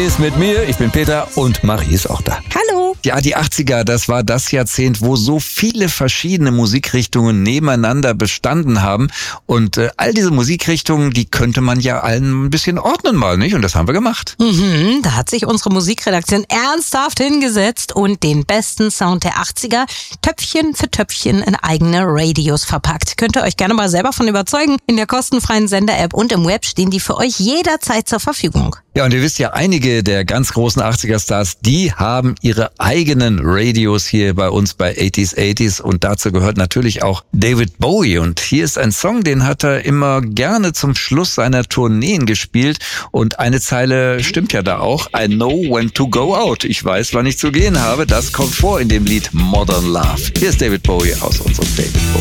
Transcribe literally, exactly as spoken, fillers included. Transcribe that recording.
Ist mit mir, ich bin Peter und Marie ist auch da. Hallo. Ja, die achtziger, das war das Jahrzehnt, wo so viele verschiedene Musikrichtungen nebeneinander bestanden haben. Und äh, all diese Musikrichtungen, die könnte man ja allen ein bisschen ordnen mal, nicht? Und das haben wir gemacht. Mhm, da hat sich unsere Musikredaktion ernsthaft hingesetzt und den besten Sound der achtziger Töpfchen für Töpfchen in eigene Radios verpackt. Könnt ihr euch gerne mal selber von überzeugen. In der kostenfreien Sender-App und im Web stehen die für euch jederzeit zur Verfügung. Ja, und ihr wisst ja, einige der ganz großen achtziger-Stars, die haben ihre eigenen Radios hier bei uns bei achtziger achtziger und dazu gehört natürlich auch David Bowie. Und hier ist ein Song, den hat er immer gerne zum Schluss seiner Tourneen gespielt und eine Zeile stimmt ja da auch. I know when to go out. Ich weiß, wann ich zu gehen habe. Das kommt vor in dem Lied Modern Love. Hier ist David Bowie aus unserem David Bowie.